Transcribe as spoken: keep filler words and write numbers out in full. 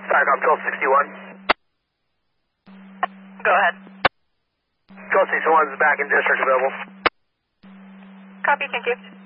Starcom twelve sixty-one. Go ahead. twelve sixty-one is back in district available. Copy, thank you.